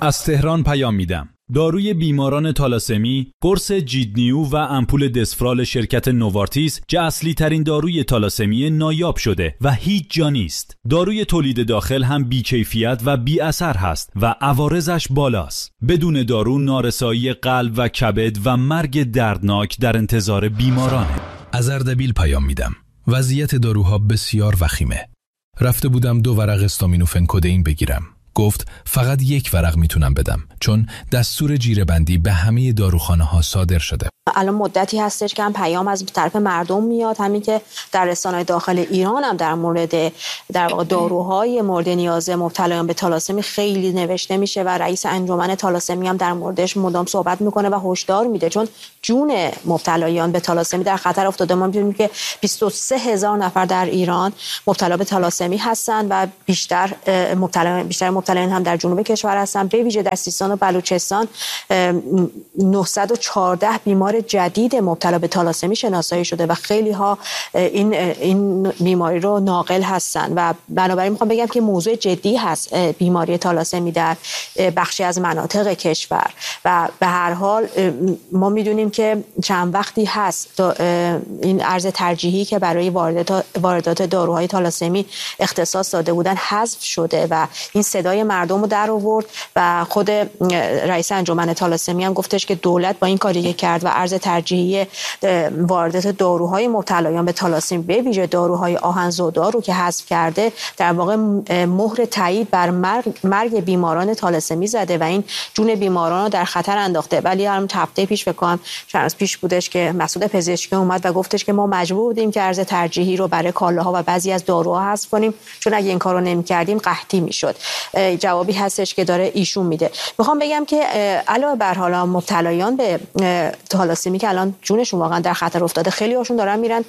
از تهران پیام میدم. داروی بیماران تالاسمی، قرص جیدنیو و امپول دسفرال شرکت نوارتیس اصلی ترین داروی تالاسمی نایاب شده و هیچ جا نیست. داروی تولید داخل هم بی‌کیفیت و بی اثر هست و عوارضش بالاست. بدون دارو نارسایی قلب و کبد و مرگ دردناک در انتظار بیمارانه. از اردبیل پیام میدم. وضعیت داروها بسیار وخیمه. رفته بودم 2 ورق استامینوفن کدئین بگیرم. گفت فقط 1 ورق میتونم بدم چون دستور جیره‌بندی به همه داروخانه ها صادر شده. الان مدتی هستش که هم پیام از طرف مردم میاد، همین که در رسانه‌های داخل ایران هم در مورد در واقع داروهای مورد نیاز مبتلایان به تالاسمی خیلی نوشته میشه و رئیس انجمن تالاسمی هم در موردش مدام صحبت میکنه و هشدار میده، چون جون مبتلایان به تالاسمی در خطر افتاده. ما می‌دونیم که 23,000 نفر در ایران مبتلا به تالاسمی هستن و بیشتر مبتلایان هم در جنوب کشور هستن. به ویژه در سیستان و بلوچستان 914 بیمار جدید مبتلا به تالاسمی شناسایی شده و خیلی ها این بیماری رو ناقل هستن و بنابراین میخوام بگم که موضوع جدی هست بیماری تالاسمی در بخشی از مناطق کشور و به هر حال ما میدونیم که چند وقتی هست این ارز ترجیحی که برای واردات داروهای تالاسمی اختصاص داده بودن حذف شده و این صدای مردم رو در آورد و خود رئیس انجمن تالاسمی هم گفتش که دولت با این کاری که کرد و ارز ترجیحی واردات داروهای مبتلایان به تالاسمی به ویژه داروهای آهن‌زدا رو که حذف کرده، در واقع مهر تایید بر مرگ بیماران تالاسمی زده و این جون بیماران رو در خطر انداخته. ولی هم هفته پیش فکر کنم چند روز پیش بودش که مسئول پزشکی اومد و گفتش که ما مجبور بودیم که ارز ترجیحی رو برای کالاها و بعضی از داروها حذف کنیم چون اگه این کارو نمی‌کردیم قحطی میشد. جوابی هستش که داره ایشون میده. میخوام بگم که علاوه بر حالا مبتلایان به تالاسمی که الان جونشون واقعا در خطر افتاده، خیلی هاشون دارن میرن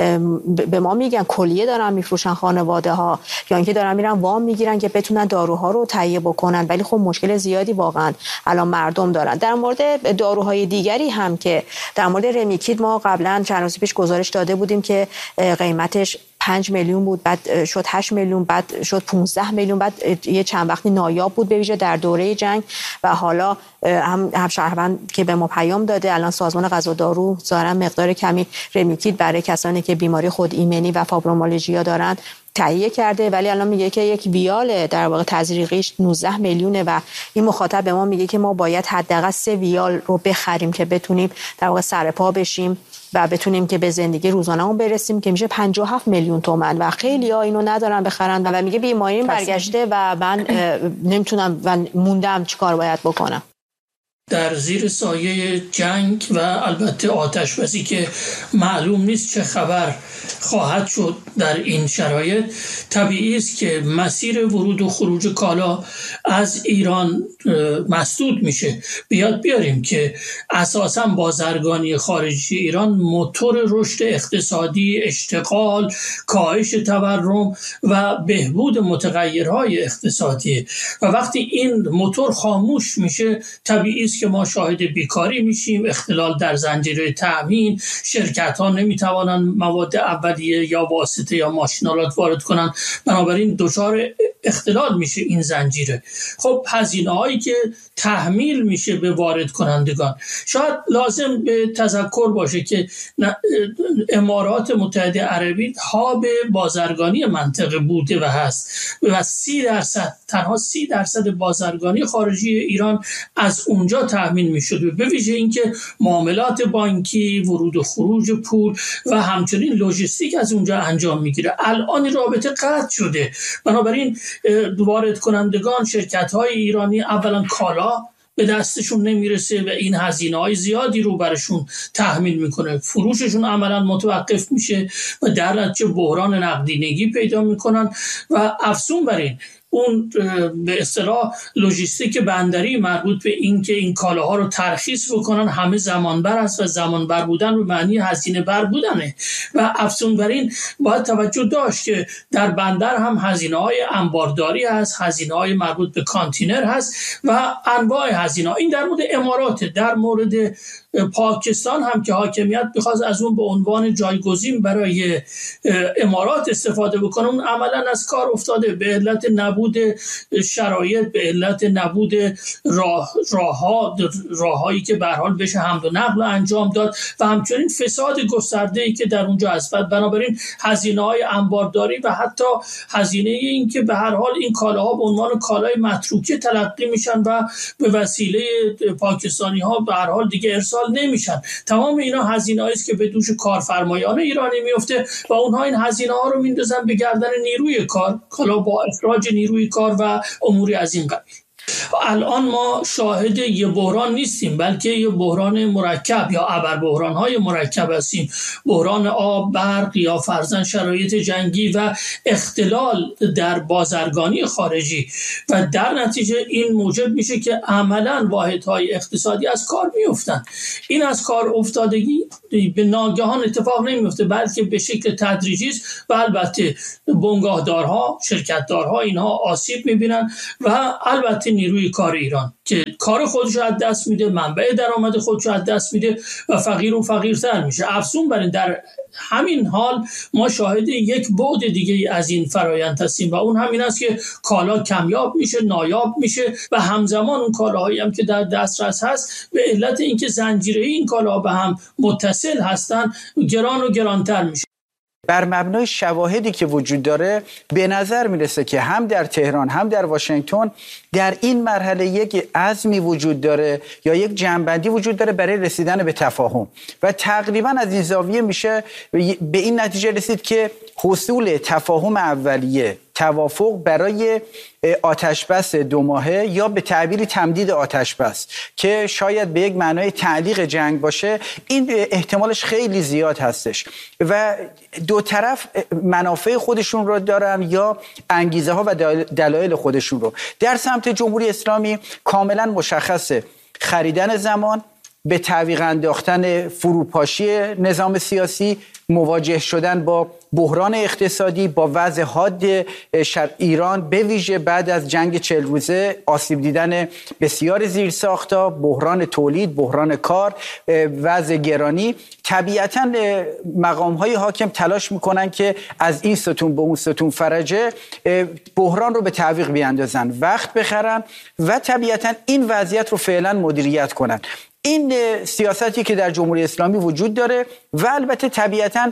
به ما میگن کلیه دارن میفروشن خانواده ها یا اینکه دارن میرن وام میگیرن که بتونن داروها رو تهیه بکنن، ولی خب مشکل زیادی واقعا الان مردم دارن. در مورد داروهای دیگری هم که در مورد رمیکید ما قبلا چند روز پیش گزارش داده بودیم که قیمتش 5 میلیون بود، بعد شد 8 میلیون، بعد شد 15 میلیون، بعد یه چند وقتی نایاب بود به ویژه در دوره جنگ و حالا هم شهروند که به ما پیام داده الان سازمان غذا دارو ظاهرا مقدار کمی رمیکید برای کسانی که بیماری خود ایمنی و فابرومالژیا دارن تهیه کرده، ولی الان میگه که یک ویال در واقع تزریقیش 19 میلیونه و این مخاطب به ما میگه که ما باید حداقل 3 ویال رو بخریم که بتونیم در واقع سرپا بشیم و بتونیم که به زندگی روزانه‌مون برسیم که میشه 57 میلیون تومان و خیلی‌ها اینو ندارن بخرن و میگه بیماری برگشته و من نمیتونم و موندم چیکار باید بکنم. در زیر سایه جنگ و البته آتش‌بسی که معلوم نیست چه خبر خواهد شد در این شرایط، طبیعی است که مسیر ورود و خروج کالا از ایران مسدود میشه. بیاریم که اساساً بازرگانی خارجی ایران موتور رشد اقتصادی، اشتغال، کاهش تورم و بهبود متغیرهای اقتصادی و وقتی این موتور خاموش میشه طبیعی است که ما شاهد بیکاری میشیم، اختلال در زنجیره تامین، شرکت ها نمیتوانند مواد اولیه یا واسطه یا ماشینالات وارد کنند، بنابراین دچار اختلال میشه این زنجیره. خب هزینه هایی که تحمیل میشه به وارد کنندگان، شاید لازم به تذکر باشه که امارات متحده عربی هاب بازرگانی منطقه بوده و هست و 30% تنها 30% بازرگانی خارجی ایران از اونجا تامین میشد، به ویژه اینکه معاملات بانکی، ورود و خروج پول و همچنین لوجستیک از اونجا انجام میگیره. الان رابطه قطع شده، بنابراین وارد کنندگان، شرکت های ایرانی اولا کالا به دستشون نمیرسه و این هزینه‌های زیادی رو برشون تحمیل میکنه، فروششون عملا متوقف میشه و در نتیجه بحران نقدینگی پیدا میکنن و افزون بر این اون به اصطلاح لوجستیک بندری مربوط به این که این کالاها رو ترخیص بکنن همه زمانبر است و زمانبر بودن به معنی هزینه بر بودنه و افزون بر این باید توجه داشت که در بندر هم هزینه‌های انبارداری هست، هزینه‌های مربوط به کانتینر هست و انواع هزینه‌ها. این در مورد امارات. در مورد پاکستان هم که حاکمیت می‌خواست از اون به عنوان جایگزین برای امارات استفاده بکنه، اون عملاً از کار افتاده به علت نبود شرایط، به علت نبود راههایی که به هر حال بشه حمل و نقل انجام داد و همچنین فساد گسترده‌ای که در اونجا هست. بنابراین هزینه‌های انبارداری و حتی هزینه این که به هر حال این کالاها به عنوان کالای متروکه تلقی میشن و به وسیله پاکستانی‌ها به هر حال دیگه ارسال نمیشن، تمام اینا هزینه‌ای است که به دوش کارفرمایان ایرانی میفته و اونها این هزینه‌ها رو میندازن به گردن نیروی کار، کالا با اخراج نیروی کار و اموری از این قبیل. الان ما شاهد یه بحران نیستیم، بلکه یه بحران مرکب یا ابر بحران‌های مرکب هستیم. بحران آب، برق یا فرضاً شرایط جنگی و اختلال در بازرگانی خارجی و در نتیجه این موجب میشه که عملاً واحدهای اقتصادی از کار میفتن. این از کار افتادگی به ناگهان اتفاق نمیفته، بلکه به شکل تدریجی است و البته بنگاهدارها، شرکتدارها اینها آسیب میبینن و البته نیروی کار ایران که کار خودش رو از دست میده، منبع درآمد خودش رو از دست میده و فقیر و فقیرتر میشه. افزون بر این در همین حال ما شاهد یک بعد دیگه از این فرایند هستیم و اون همین است که کالا کمیاب میشه، نایاب میشه و همزمان اون کالاهایی هم که در دسترس هست به علت اینکه زنجیره این کالاها به هم متصل هستن گران و گرانتر میشه. بر مبنای شواهدی که وجود داره به نظر میرسه که هم در تهران هم در واشنگتن در این مرحله یک عزمی وجود داره یا یک جنبندی وجود داره برای رسیدن به تفاهم و تقریبا از این زاویه میشه به این نتیجه رسید که حصول تفاهم اولیه، توافق برای آتشبس 2 ماهه یا به تعبیری تمدید آتشبس که شاید به یک معنای تعلیق جنگ باشه، این احتمالش خیلی زیاد هستش و دو طرف منافع خودشون رو دارن یا انگیزه ها و دلایل خودشون رو. در سمت جمهوری اسلامی کاملا مشخصه خریدن زمان، به تعویق انداختن فروپاشی نظام سیاسی، مواجه شدن با بحران اقتصادی، با وضع حاد ایران به ویژه بعد از جنگ 40 روزه، آسیب دیدن بسیار زیرساخت‌ها، بحران تولید، بحران کار، وضع گرانی. طبیعتاً مقام‌های حاکم تلاش می‌کنن که از این ستون به اون ستون فرجه بحران رو به تعویق بیاندازن، وقت بخرن و طبیعتاً این وضعیت رو فعلاً مدیریت کنن. این سیاستی که در جمهوری اسلامی وجود داره و البته طبیعتاً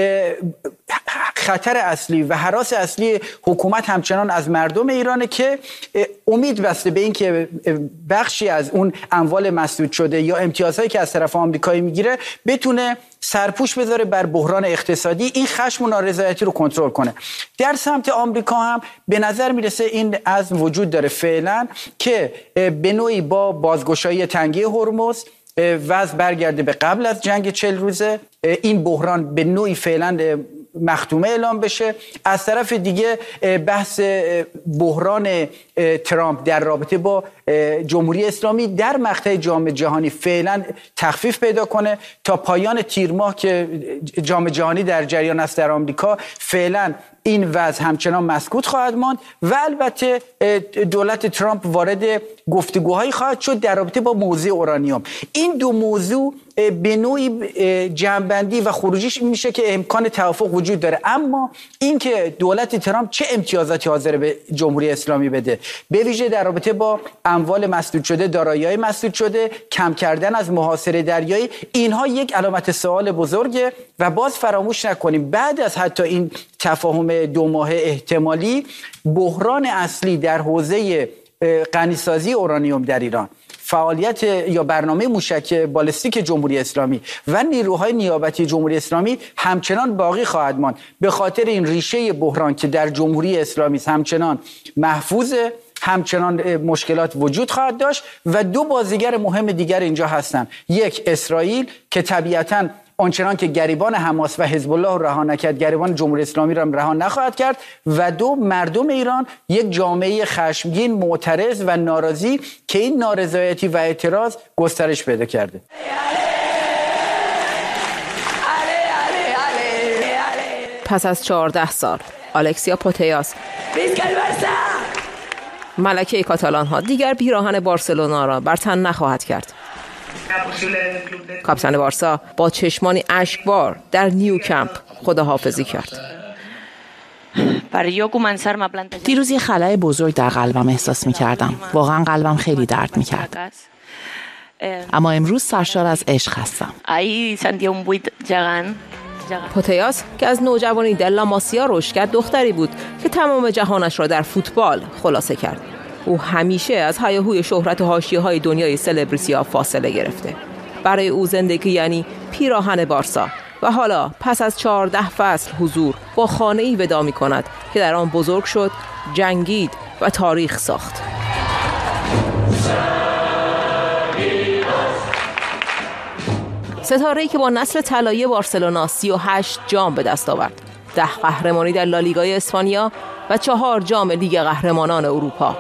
خطر اصلی و هراس اصلی حکومت همچنان از مردم ایرانه که امید بسته به این که بخشی از اون اموال مسدود شده یا امتیازهایی که از طرف آمریکایی میگیره بتونه سرپوش بذاره بر بحران اقتصادی، این خشم و نارضایتی رو کنترل کنه. در سمت آمریکا هم به نظر میرسه این عزم وجود داره فعلا که به نوعی با بازگشایی تنگه هرمز وضع برگرده به قبل از جنگ 40 روزه، این بحران به نوعی فعلا مختومه اعلام بشه. از طرف دیگه بحث بحران ترامپ در رابطه با جمهوری اسلامی در مقطع جام جهانی فعلا تخفیف پیدا کنه تا پایان تیر ماه که جام جهانی در جریان است در آمریکا. فعلا این وضع همچنان مسکوت خواهد ماند و البته دولت ترامپ وارد گفتگوهایی خواهد شد در رابطه با موضوع اورانیوم. این دو موضوع به نوعی جنبندی و خروجیش میشه که امکان توافق وجود داره، اما اینکه دولت ترامپ چه امتیازاتی حاضر به جمهوری اسلامی بده، به ویژه در رابطه با اموال مسدود شده، دارایی‌های مسدود شده، کم کردن از محاصره دریایی، اینها یک علامت سوال بزرگه و باز فراموش نکنیم بعد از حتی این تفاهم 2 ماهه احتمالی بحران اصلی در حوزه غنیسازی اورانیوم در ایران، فعالیت یا برنامه موشک بالستیک جمهوری اسلامی و نیروهای نیابتی جمهوری اسلامی همچنان باقی خواهد ماند. به خاطر این ریشه بحران که در جمهوری اسلامی همچنان محفوظه، همچنان مشکلات وجود خواهد داشت و 2 بازیگر مهم دیگر اینجا هستند. یک، اسرائیل که طبیعتاً آنچنان که گریبان حماس و حزب الله رها نکرد، گریبان جمهوری اسلامی را رها نخواهد کرد و 2، مردم ایران، یک جامعه خشمگین، معترض و ناراضی که این نارضایتی و اعتراض گسترش پیدا کرده. پس از 14 سال الکسیا پوتیاس، ملکه کاتالان ها، دیگر پیراهن بارسلونا را بر تن نخواهد کرد. کاپیتان بارسا با چشمانی اشکبار در نیوکمپ خداحافظی کرد. دیروز یه خلأ بزرگ در قلبم احساس می‌کردم. واقعا قلبم خیلی درد می‌کرد. اما امروز سرشار از عشق هستم. پوتیاس که از نوجوانی در لاماسیا رشد کرد دختری بود که تمام جهانش را در فوتبال خلاصه کرد. او همیشه از هیاهوی شهرت و حاشیه‌های دنیای سلبریتی‌ها فاصله گرفته. برای او زندگی یعنی پیراهن بارسا و حالا پس از 14 فصل حضور با خانه‌ای وداع می‌کند که در آن بزرگ شد، جنگید و تاریخ ساخت. ستاره‌ای که با نسل طلایی بارسلونا 38 جام به دست آورد، 10 قهرمانی در لالیگای اسپانیا و 4 جام لیگ قهرمانان اروپا.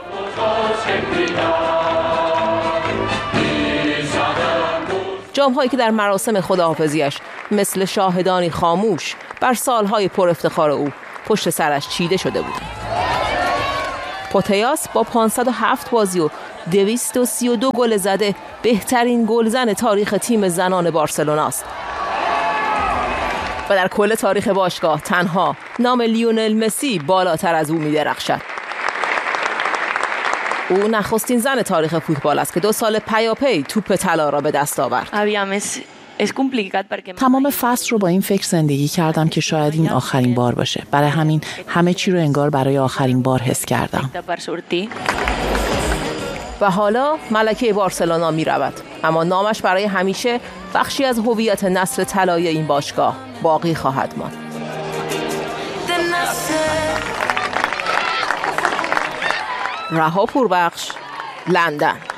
جام‌هایی که در مراسم خداحافظیش مثل شاهدانی خاموش بر سالهای پر افتخار او پشت سرش چیده شده بود. پوتیاس با 507 بازی و 232 گل زده بهترین گلزن تاریخ تیم زنان بارسلونا است. و در کل تاریخ باشگاه تنها نام لیونل مسی بالاتر از او می‌درخشد. او نخستین زن تاریخ فوتبال است که 2 سال پیاپی توپ طلا را به دست آورد. تمام فصل رو با این فکر زندگی کردم که شاید این آخرین بار باشه. برای همین همه چی رو انگار برای آخرین بار حس کردم. و حالا ملکه بارسلونا می رود، اما نامش برای همیشه بخشی از هویت نسل طلایی این باشگاه باقی خواهد ماند. رها پوربخش، لندن.